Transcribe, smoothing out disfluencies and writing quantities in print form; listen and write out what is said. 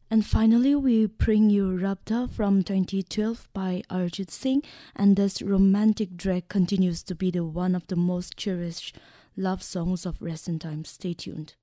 And finally, we bring you Rabda from 2012 by Arijit Singh, and this romantic track continues to be one of the most cherished love songs of recent times. Stay tuned.